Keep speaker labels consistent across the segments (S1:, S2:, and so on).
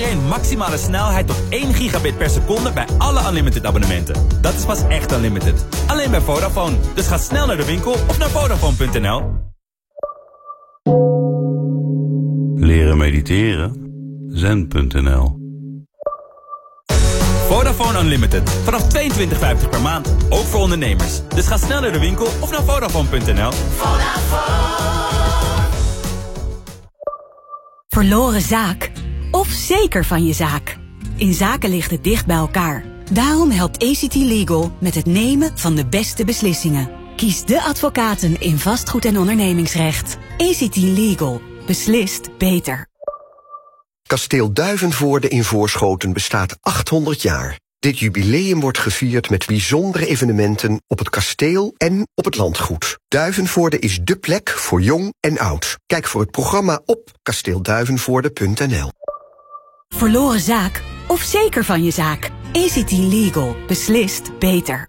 S1: een maximale snelheid tot 1 gigabit per seconde bij alle Unlimited abonnementen. Dat is pas echt Unlimited. Alleen bij Vodafone. Dus ga snel naar de winkel of naar Vodafone.nl.
S2: Leren mediteren? Zen.nl.
S1: Vodafone Unlimited. Vanaf $22,50 per maand. Ook voor ondernemers. Dus ga snel naar de winkel of naar Vodafone.nl.
S3: Verloren zaak? Of zeker van je zaak? In zaken ligt het dicht bij elkaar. Daarom helpt ACT Legal met het nemen van de beste beslissingen. Kies de advocaten in vastgoed- en ondernemingsrecht. ACT Legal. Beslist beter.
S4: Kasteel Duivenvoorde in Voorschoten bestaat 800 jaar. Dit jubileum wordt gevierd met bijzondere evenementen op het kasteel en op het landgoed. Duivenvoorde is dé plek voor jong en oud. Kijk voor het programma op kasteelduivenvoorde.nl.
S3: Verloren zaak? Of zeker van je zaak? ACT Legal. Beslist beter.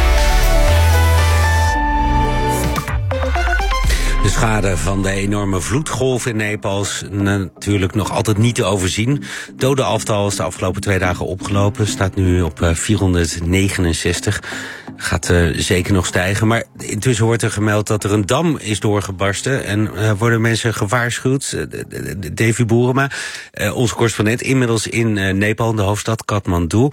S5: De schade van de enorme vloedgolf in Nepal is natuurlijk nog altijd niet te overzien. Dodenaftal is de afgelopen 2 dagen opgelopen. Staat nu op 469. Gaat zeker nog stijgen. Maar intussen wordt er gemeld dat er een dam is doorgebarsten. En worden mensen gewaarschuwd. Davy Boerema, onze correspondent, inmiddels in Nepal, de hoofdstad Kathmandu.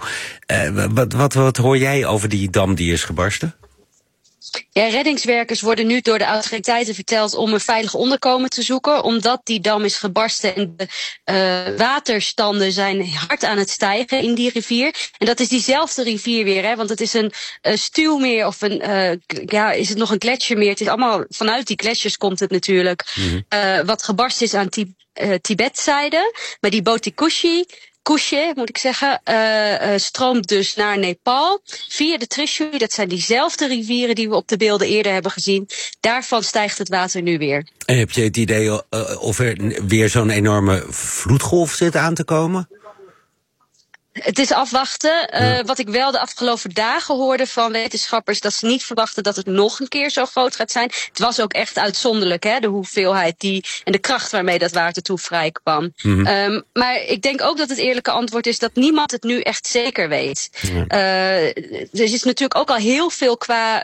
S5: Wat hoor jij over die dam die is gebarsten?
S6: Ja, reddingswerkers worden nu door de autoriteiten verteld om een veilig onderkomen te zoeken, omdat die dam is gebarsten en de waterstanden zijn hard aan het stijgen in die rivier. En dat is diezelfde rivier weer, hè, want het is een stuwmeer of is het nog een gletsjermeer? Het is allemaal vanuit die gletsjers komt het natuurlijk. Wat gebarsten is aan Tibetzijde, maar die Kushe, moet ik zeggen, stroomt dus naar Nepal via de Trishuli. Dat zijn diezelfde rivieren die we op de beelden eerder hebben gezien. Daarvan stijgt het water nu weer.
S5: En heb je het idee of er weer zo'n enorme vloedgolf zit aan te komen?
S6: Het is afwachten. Wat ik wel de afgelopen dagen hoorde van wetenschappers, dat ze niet verwachten dat het nog een keer zo groot gaat zijn. Het was ook echt uitzonderlijk, hè, de hoeveelheid en de kracht waarmee dat water toe vrij kwam. Maar ik denk ook dat het eerlijke antwoord is dat niemand het nu echt zeker weet. Er is natuurlijk ook al heel veel qua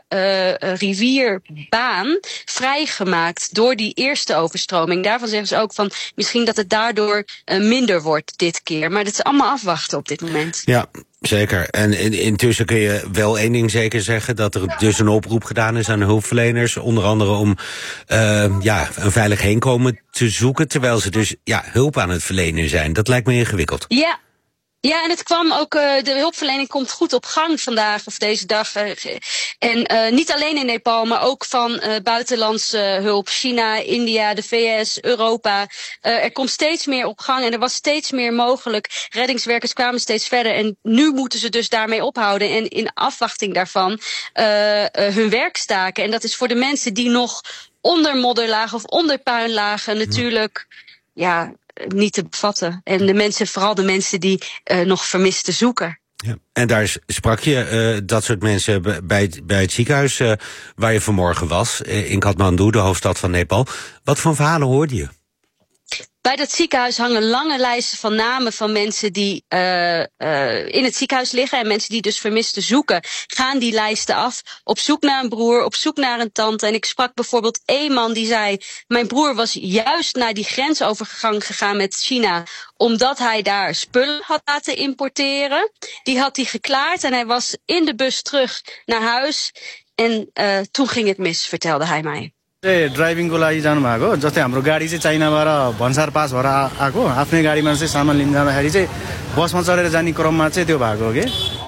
S6: rivierbaan vrijgemaakt door die eerste overstroming. Daarvan zeggen ze ook van misschien dat het daardoor minder wordt dit keer. Maar dat is allemaal afwachten op dit moment.
S5: Ja, zeker. En intussen kun je wel één ding zeker zeggen, dat er dus een oproep gedaan is aan hulpverleners, onder andere om een veilig heenkomen te zoeken, terwijl ze dus hulp aan het verlenen zijn. Dat lijkt me ingewikkeld.
S6: Ja, en het kwam ook, de hulpverlening komt goed op gang vandaag of deze dag. En niet alleen in Nepal, maar ook van buitenlandse hulp. China, India, de VS, Europa. Er komt steeds meer op gang en er was steeds meer mogelijk. Reddingswerkers kwamen steeds verder en nu moeten ze dus daarmee ophouden. En in afwachting daarvan hun werk staken. En dat is voor de mensen die nog onder modder lagen of onder puin lagen natuurlijk niet te bevatten. En vooral de mensen die nog vermisten zoeken.
S5: Ja. En daar sprak je dat soort mensen bij het ziekenhuis waar je vanmorgen was, in Kathmandu, de hoofdstad van Nepal. Wat voor verhalen hoorde je?
S6: Bij dat ziekenhuis hangen lange lijsten van namen van mensen die in het ziekenhuis liggen. En mensen die dus vermisten zoeken, gaan die lijsten af. Op zoek naar een broer, op zoek naar een tante. En ik sprak bijvoorbeeld één man die zei, mijn broer was juist naar die grensovergang gegaan met China, omdat hij daar spullen had laten importeren. Die had hij geklaard en hij was in de bus terug naar huis. En toen ging het mis, vertelde hij mij.
S7: ड्राइभिङको लागि जानुभएको जस्तै हाम्रो गाडी चाहिँ चाइनाबाट भन्सार पास भएर आएको आफ्नै गाडीमा चाहिँ सामान लिन जाँदाखेरि चाहिँ बसमा चढेर जाने क्रममा चाहिँ त्यो भएको हो के.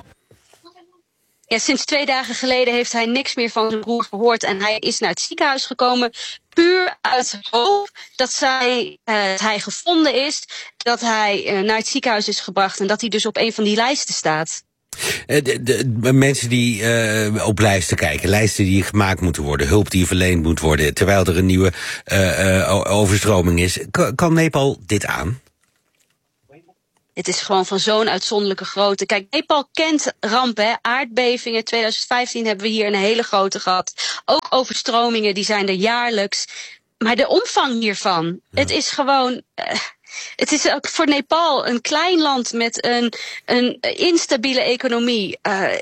S6: Ja, sinds 2 dagen geleden heeft hij niks meer van zijn broer gehoord en hij is naar het ziekenhuis gekomen puur uit hoop dat hij gevonden is, dat hij naar het ziekenhuis is gebracht en dat hij dus op een van die lijsten staat.
S5: De mensen die op lijsten kijken, lijsten die gemaakt moeten worden, hulp die verleend moet worden, terwijl er een nieuwe overstroming is. Kan Nepal dit aan?
S6: Het is gewoon van zo'n uitzonderlijke grootte. Kijk, Nepal kent rampen, hè? Aardbevingen. 2015 hebben we hier een hele grote gehad. Ook overstromingen, die zijn er jaarlijks. Maar de omvang hiervan, het is gewoon Het is ook voor Nepal een klein land met een instabiele economie.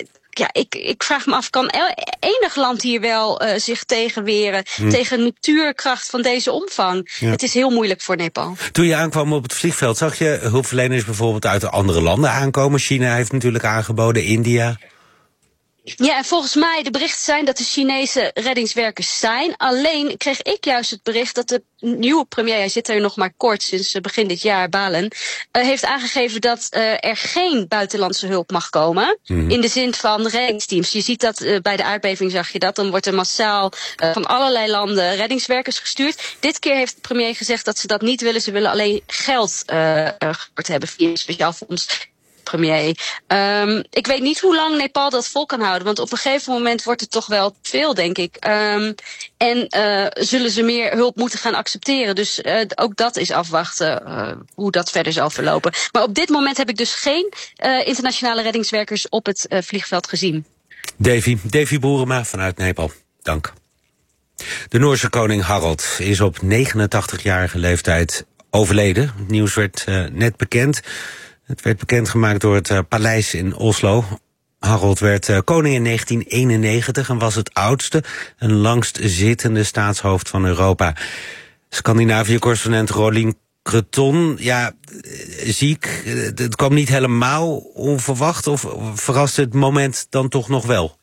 S6: Ik vraag me af, kan enig land hier wel zich tegenweren tegen een natuurkracht van deze omvang? Ja. Het is heel moeilijk voor Nepal.
S5: Toen je aankwam op het vliegveld, zag je hulpverleners bijvoorbeeld uit andere landen aankomen? China heeft natuurlijk aangeboden, India.
S6: Ja, en volgens mij de berichten zijn dat de Chinese reddingswerkers zijn. Alleen kreeg ik juist het bericht dat de nieuwe premier, hij zit er nog maar kort sinds begin dit jaar, Balen, heeft aangegeven dat er geen buitenlandse hulp mag komen. In de zin van reddingsteams. Je ziet dat bij de aardbeving zag je dat. Dan wordt er massaal van allerlei landen reddingswerkers gestuurd. Dit keer heeft de premier gezegd dat ze dat niet willen. Ze willen alleen geld gehoord hebben via een speciaal fonds. Premier. Ik weet niet hoe lang Nepal dat vol kan houden. Want op een gegeven moment wordt het toch wel veel, denk ik. En zullen ze meer hulp moeten gaan accepteren. Dus ook dat is afwachten hoe dat verder zal verlopen. Maar op dit moment heb ik dus geen internationale reddingswerkers op het vliegveld gezien.
S5: Davy Boerema vanuit Nepal. Dank. De Noorse koning Harald is op 89-jarige leeftijd overleden. Het nieuws werd net bekend. Het werd bekendgemaakt door het paleis in Oslo. Harald werd koning in 1991 en was het oudste en langstzittende staatshoofd van Europa. Scandinavië-correspondent Rolien Creton, ziek. Het kwam niet helemaal onverwacht of verraste het moment dan toch nog wel?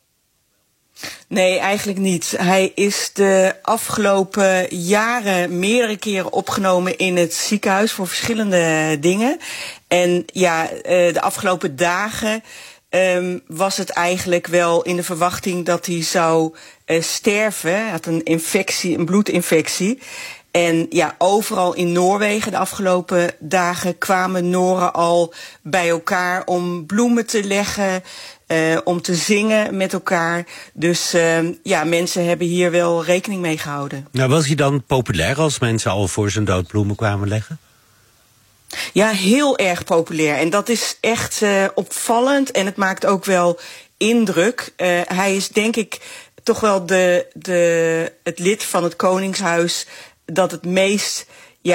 S8: Nee, eigenlijk niet. Hij is de afgelopen jaren meerdere keren opgenomen in het ziekenhuis voor verschillende dingen. En de afgelopen dagen was het eigenlijk wel in de verwachting dat hij zou sterven. Hij had een bloedinfectie. En overal in Noorwegen de afgelopen dagen kwamen Noren al bij elkaar om bloemen te leggen, om te zingen met elkaar. Dus mensen hebben hier wel rekening mee gehouden. Nou,
S5: was hij dan populair als mensen al voor zijn dood bloemen kwamen leggen?
S8: Ja, heel erg populair. En dat is echt opvallend en het maakt ook wel indruk. Hij is denk ik toch wel het lid van het Koningshuis dat het meest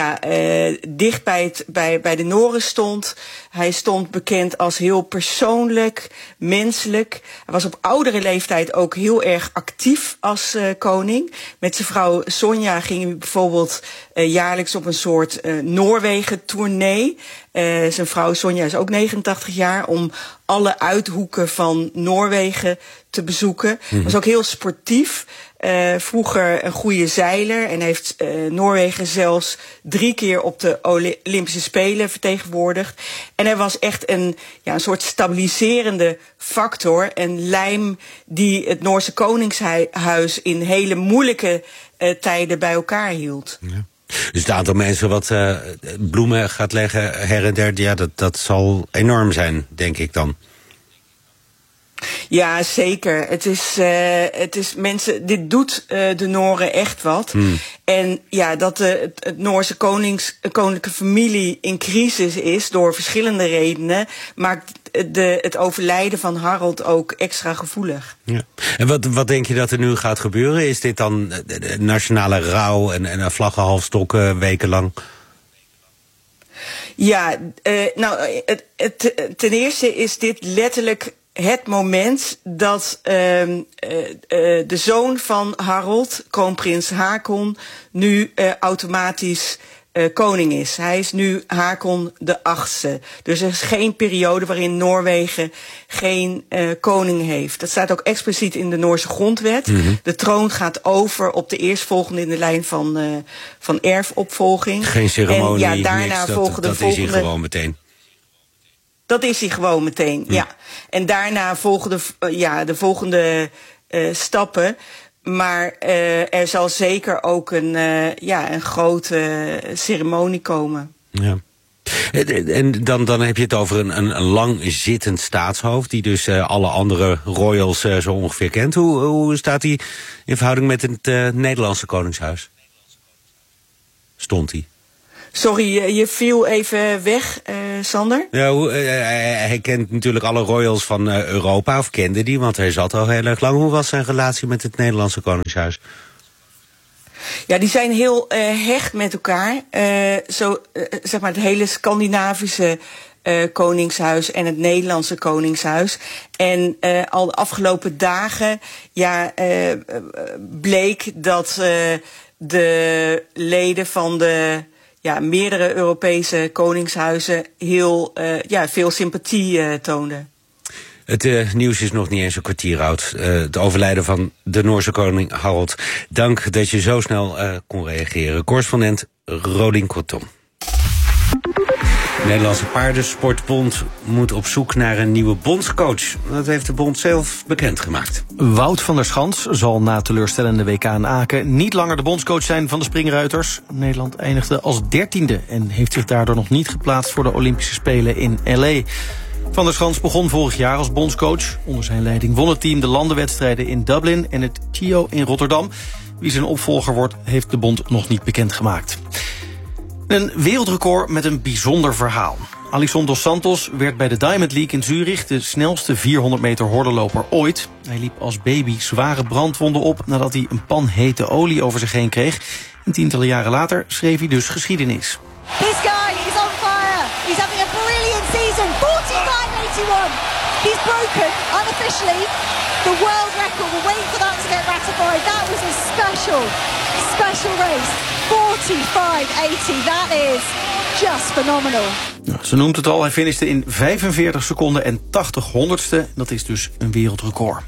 S8: dicht bij de Noren stond. Hij stond bekend als heel persoonlijk, menselijk. Hij was op oudere leeftijd ook heel erg actief als koning. Met zijn vrouw Sonja ging hij bijvoorbeeld jaarlijks op een soort Noorwegen-tournee. Zijn vrouw Sonja is ook 89 jaar, om alle uithoeken van Noorwegen te bezoeken. Was ook heel sportief. Vroeger een goede zeiler en heeft Noorwegen zelfs 3 keer op de Olympische Spelen vertegenwoordigd. En hij was echt een soort stabiliserende factor, een lijm die het Noorse Koningshuis in hele moeilijke tijden bij elkaar hield. Ja.
S5: Dus het aantal mensen wat bloemen gaat leggen her en der, dat zal enorm zijn, denk ik dan.
S8: Ja, zeker. Het is mensen, dit doet de Noren echt wat. En dat het Noorse koninklijke familie in crisis is door verschillende redenen, maakt het overlijden van Harald ook extra gevoelig. Ja.
S5: En wat denk je dat er nu gaat gebeuren? Is dit dan nationale rouw en vlaggenhalfstokken wekenlang?
S8: Ja, ten eerste is dit letterlijk het moment dat de zoon van Harald, kroonprins Haakon, nu automatisch koning is. Hij is nu Haakon de 8e. Dus er is geen periode waarin Noorwegen geen koning heeft. Dat staat ook expliciet in de Noorse grondwet. De troon gaat over op de eerstvolgende in de lijn van erfopvolging.
S5: Geen ceremonie,
S8: en daarna
S5: niks,
S8: volgen de volgende.
S5: Is hij gewoon meteen.
S8: Dat is hij gewoon meteen, ja. En daarna volgen de volgende stappen. Maar er zal zeker ook een grote ceremonie komen. Ja.
S5: En dan heb je het over een lang zittend staatshoofd, die dus alle andere royals zo ongeveer kent. Hoe staat hij in verhouding met het Nederlandse Koningshuis? Stond hij?
S8: Sorry, je viel even weg, Sander.
S5: Ja, hij kent natuurlijk alle royals van Europa, of kende die, want hij zat al heel erg lang. Hoe was zijn relatie met het Nederlandse Koningshuis?
S8: Ja, die zijn heel hecht met elkaar. Zeg maar het hele Scandinavische koningshuis en het Nederlandse koningshuis. En al de afgelopen dagen bleek dat de leden van de meerdere Europese koningshuizen heel veel sympathie toonden.
S5: Het nieuws is nog niet eens een kwartier oud. Het overlijden van de Noorse koning Harald. Dank dat je zo snel kon reageren. Correspondent Rodin Kortom. De Nederlandse Paardensportbond moet op zoek naar een nieuwe bondscoach. Dat heeft de bond zelf bekendgemaakt.
S9: Wout van der Schans zal na teleurstellende WK in Aken niet langer de bondscoach zijn van de springruiters. Nederland eindigde als 13e en heeft zich daardoor nog niet geplaatst voor de Olympische Spelen in L.A. Van der Schans begon vorig jaar als bondscoach. Onder zijn leiding won het team de landenwedstrijden in Dublin en het CIO in Rotterdam. Wie zijn opvolger wordt, heeft de bond nog niet bekendgemaakt. Een wereldrecord met een bijzonder verhaal. Alisson dos Santos werd bij de Diamond League in Zurich de snelste 400 meter hordenloper ooit. Hij liep als baby zware brandwonden op nadat hij een pan hete olie over zich heen kreeg. En tientallen jaren later schreef hij dus geschiedenis.
S10: This guy is on fire. He's having a brilliant season. 45.81. He's broken unofficially the world record. We're waiting for that to get ratified. That was a special race. 45.80. That is just phenomenal.
S9: Nou, ze noemt het al, hij finishte in 45 seconden en 80 honderdste. Dat is dus een wereldrecord.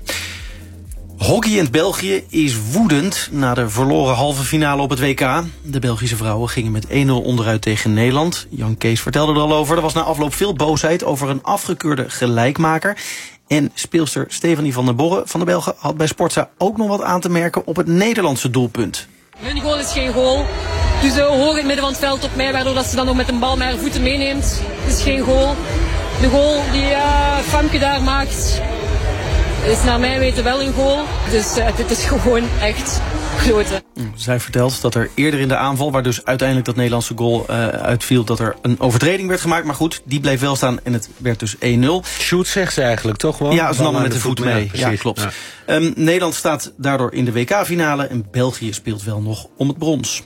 S9: Hockey in België is woedend na de verloren halve finale op het WK. De Belgische vrouwen gingen met 1-0 onderuit tegen Nederland. Jan Kees vertelde er al over. Er was na afloop veel boosheid over een afgekeurde gelijkmaker. En speelster Stefanie van der Borre van de Belgen had bij Sportza ook nog wat aan te merken op het Nederlandse doelpunt.
S11: Hun goal is geen goal. Dus hoog in het midden van het veld op mij, waardoor dat ze dan nog met een bal met haar voeten meeneemt. Het is geen goal. De goal die Famke daar maakt is naar mijn weten wel een goal. Dus dit is gewoon echt kloten.
S9: Zij vertelt dat er eerder in de aanval, waar dus uiteindelijk dat Nederlandse goal uitviel, dat er een overtreding werd gemaakt. Maar goed, die bleef wel staan en het werd dus 1-0.
S5: Shoot zegt ze eigenlijk toch wel?
S9: Ja, ze nam met de voet mee.
S5: Ja,
S9: klopt.
S5: Ja.
S9: Nederland staat daardoor in de WK-finale en België speelt wel nog om het brons.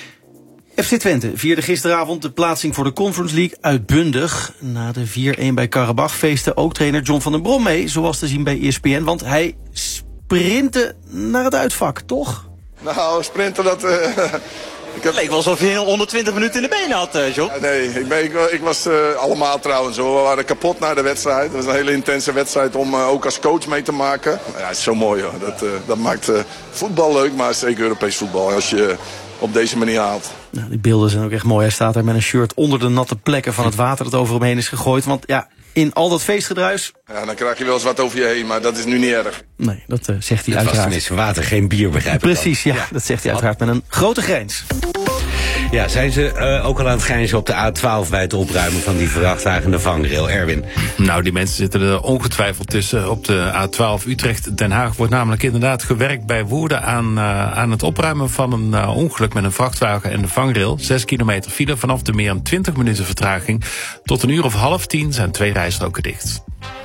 S9: FC Twente vierde gisteravond de plaatsing voor de Conference League uitbundig. Na de 4-1 bij Karabach feestte ook trainer John van den Brom mee, zoals te zien bij ESPN. Want hij sprintte naar het uitvak, toch?
S12: Nou, sprinten dat...
S13: Het leek wel alsof je 120 minuten in de benen had, John.
S12: Ja, nee, ik was allemaal trouwens. We waren kapot na de wedstrijd. Het was een hele intense wedstrijd om ook als coach mee te maken. Ja, het is zo mooi hoor. Dat maakt voetbal leuk, maar zeker Europees voetbal. Als je op deze manier haalt.
S9: Nou, die beelden zijn ook echt mooi. Hij staat er met een shirt onder de natte plekken van het water dat over hem heen is gegooid. Want ja, in al dat feestgedruis...
S12: Ja, dan krijg je wel eens wat over je heen, maar dat is nu niet erg.
S9: Nee, dat zegt hij
S5: uiteraard. Het was
S9: tenminste
S5: water, geen bier, begrijp ik.
S9: Precies, ja, dat zegt hij uiteraard met een grote grijns.
S5: Ja, zijn ze ook al aan het grijnzen op de A12 bij het opruimen van die vrachtwagen de vangrail, Erwin?
S14: Nou, die mensen zitten er ongetwijfeld tussen. Op de A12 Utrecht-Den Haag wordt namelijk inderdaad gewerkt bij Woerden aan het opruimen van een ongeluk met een vrachtwagen en de vangrail. 6 kilometer file vanaf de meer dan 20 minuten vertraging. Tot 9:30 zijn 2 rijstroken dicht.